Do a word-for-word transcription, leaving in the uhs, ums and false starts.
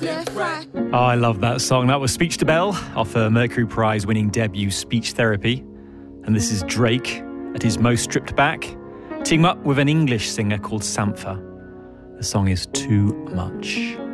Oh, I love that song. That was Speech to Bell off her Mercury Prize winning debut Speech Therapy. And this is Drake at his most stripped back, teaming up with an English singer called Sampha. The song is Too Much.